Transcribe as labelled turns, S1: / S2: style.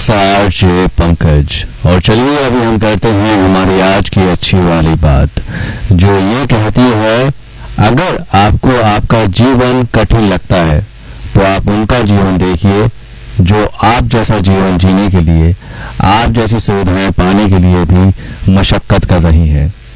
S1: RJ Pankaj. और चलिए अभी हम करते हैं हमारी आज की अच्छी वाली बात, जो ये कहती है अगर आपको आपका जीवन कठिन लगता है तो आप उनका जीवन देखिए जो आप जैसा जीवन जीने के लिए, आप जैसी सुविधाएं पाने के लिए भी मशक्कत कर रही है।